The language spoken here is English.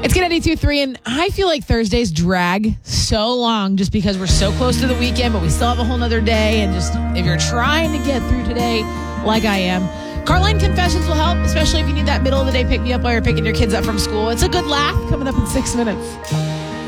It's Get 92.3, and I feel like Thursdays drag so long just because we're so close to the weekend, but we still have a whole nother day. And just if you're trying to get through today, like I am, Carline Confessions will help, especially if you need that middle of the day pick me up while you're picking your kids up from school. It's a good laugh coming up in 6 minutes.